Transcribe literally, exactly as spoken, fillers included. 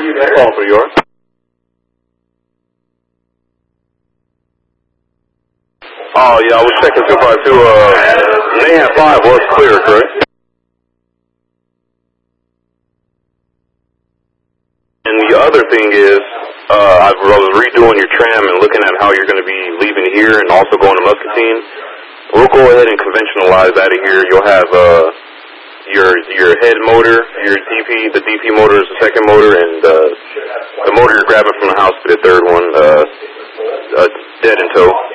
you there? Call for yours. Oh, yeah, I was checking two by two. Uh, Mayhem five was clear, correct? And the other thing is, uh, I was redoing your tram and looking at how you're going to be leaving here and also going to Muscatine. We'll go ahead and conventionalize out of here. You'll have uh, your your head motor, your D P. The D P motor is the second motor, and uh, the motor you're grabbing from the house for the third one, uh, uh, dead in tow.